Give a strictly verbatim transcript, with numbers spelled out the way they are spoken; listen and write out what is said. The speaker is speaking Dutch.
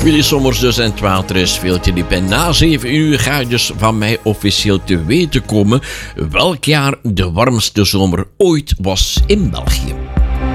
Willy Sommers dus en het water is veel te diep. En na zeven uur ga je dus van mij officieel te weten komen welk jaar de warmste zomer ooit was in België.